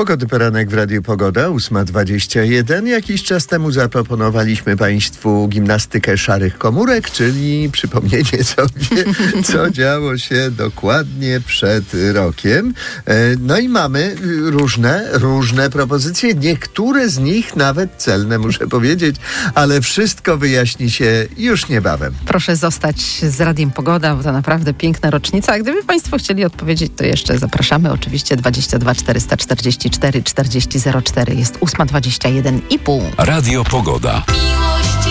Pogody poranek w Radiu Pogoda, 8:21. Jakiś czas temu zaproponowaliśmy Państwu gimnastykę szarych komórek, czyli przypomnienie sobie, co działo się dokładnie przed rokiem. No i mamy różne propozycje, niektóre z nich nawet celne, muszę powiedzieć, ale wszystko wyjaśni się już niebawem. Proszę zostać z Radiem Pogoda, bo to naprawdę piękna rocznica. A gdyby Państwo chcieli odpowiedzieć, to jeszcze zapraszamy. Oczywiście 22 444 4004. Jest 8:21,5. Radio Pogoda.